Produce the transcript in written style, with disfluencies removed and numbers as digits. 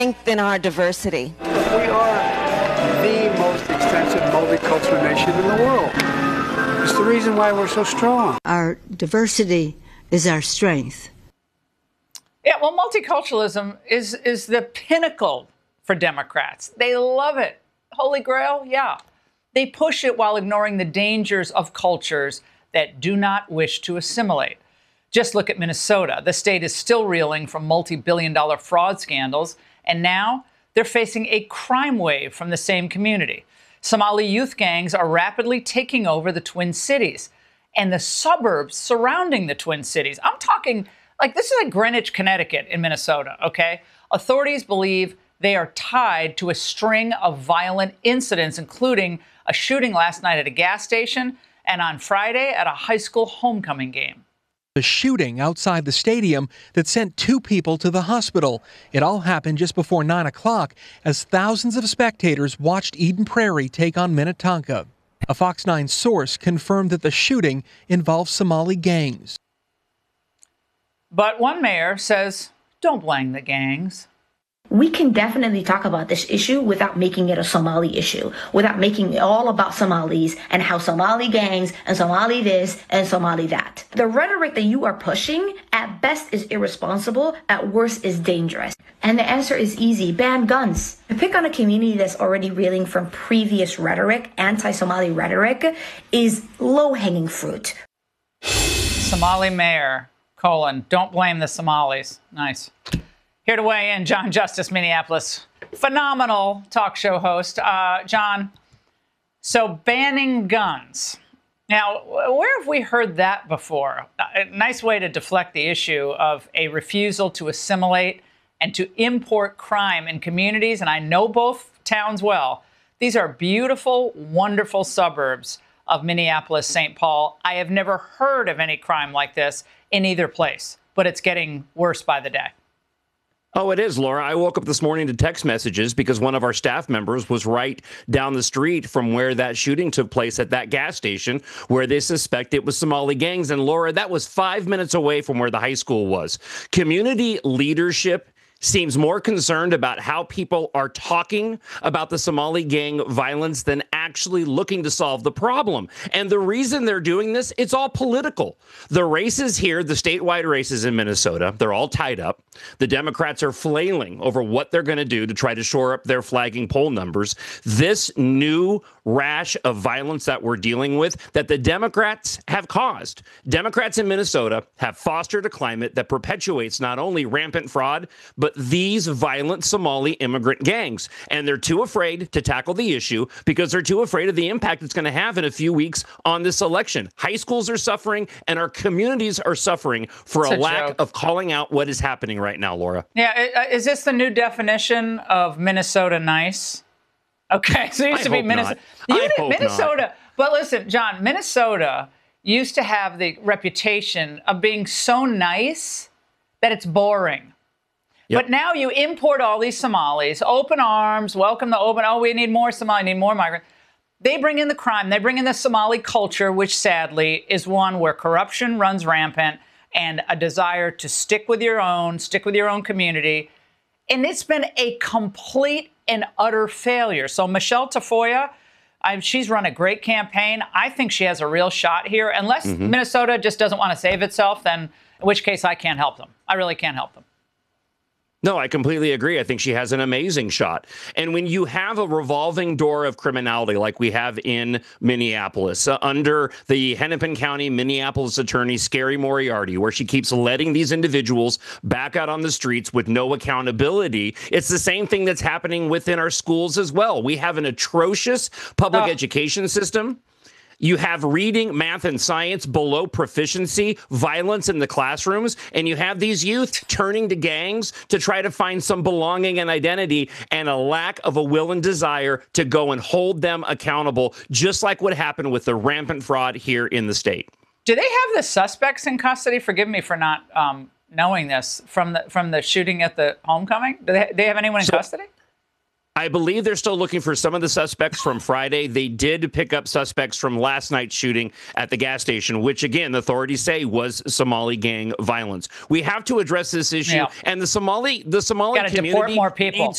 strength in our diversity. We are the most extensive multicultural nation in the world. It's the reason why we're so strong. Our diversity is our strength. Yeah, well, multiculturalism is the pinnacle for Democrats. They love it. Holy Grail, yeah. They push it while ignoring the dangers of cultures that do not wish to assimilate. Just look at Minnesota. The state is still reeling from multi-billion-dollar fraud scandals, and now they're facing a crime wave from the same community. Somali youth gangs are rapidly taking over the Twin Cities and the suburbs surrounding the Twin Cities. I'm talking like this is like Greenwich, Connecticut in Minnesota, okay? Authorities believe they are tied to a string of violent incidents, including a shooting last night at a gas station and on Friday at a high school homecoming game. The shooting outside the stadium that sent 2 people to the hospital. It all happened just before 9 o'clock as thousands of spectators watched Eden Prairie take on Minnetonka. A Fox 9 source confirmed that the shooting involves Somali gangs. But one mayor says, don't blame the gangs. We can definitely talk about this issue without making it a Somali issue, without making it all about Somalis and how Somali gangs and Somali this and Somali that. The rhetoric that you are pushing at best is irresponsible, at worst is dangerous. And the answer is easy, ban guns. To pick on a community that's already reeling from previous rhetoric, anti-Somali rhetoric, is low-hanging fruit. Somali mayor, don't blame the Somalis. Nice. Here to weigh in, John Justice, Minneapolis. Phenomenal talk show host. John, so banning guns. Now, where have we heard that before? A nice way to deflect the issue of a refusal to assimilate and to import crime in communities, and I know both towns well. These are beautiful, wonderful suburbs of Minneapolis, St. Paul. I have never heard of any crime like this in either place, but it's getting worse by the day. Oh, it is, Laura. I woke up this morning to text messages because one of our staff members was right down the street from where that shooting took place at that gas station where they suspect it was Somali gangs. And Laura, that was 5 minutes away from where the high school was. Community leadership seems more concerned about how people are talking about the Somali gang violence than actually looking to solve the problem. And the reason they're doing this, it's all political. The races here, the statewide races in Minnesota, they're all tied up. The Democrats are flailing over what they're going to do to try to shore up their flagging poll numbers. This new rash of violence that we're dealing with, that the Democrats have caused. Democrats in Minnesota have fostered a climate that perpetuates not only rampant fraud, but these violent Somali immigrant gangs. And they're too afraid to tackle the issue because they're too afraid of the impact it's going to have in a few weeks on this election. High schools are suffering and our communities are suffering for a lack of calling out what is happening right now, Laura. Yeah, is this the new definition of Minnesota nice? Okay, so it used to be Minnesota. Minnesota. But listen, John, Minnesota used to have the reputation of being so nice that it's boring. Yep. But now you import all these Somalis, open arms, welcome the open. Oh, we need more Somali, need more migrants. They bring in the crime. They bring in the Somali culture, which sadly is one where corruption runs rampant and a desire to stick with your own community. And it's been a complete and utter failure. So Michelle Tafoya, she's run a great campaign. I think she has a real shot here. Unless Minnesota just doesn't want to save itself, then in which case I can't help them. I really can't help them. No, I completely agree. I think she has an amazing shot. And when you have a revolving door of criminality like we have in Minneapolis, under the Hennepin County, Minneapolis attorney, Scary Moriarty, where she keeps letting these individuals back out on the streets with no accountability, it's the same thing that's happening within our schools as well. We have an atrocious public education system. You have reading, math, and science below proficiency, violence in the classrooms, and you have these youth turning to gangs to try to find some belonging and identity and a lack of a will and desire to go and hold them accountable, just like what happened with the rampant fraud here in the state. Do they have the suspects in custody? Forgive me for not knowing this from the shooting at the homecoming. Do they have anyone in custody? I believe they're still looking for some of the suspects from Friday. They did pick up suspects from last night's shooting at the gas station, which, again, the authorities say was Somali gang violence. We have to address this issue, and the Somali community deport more people. Needs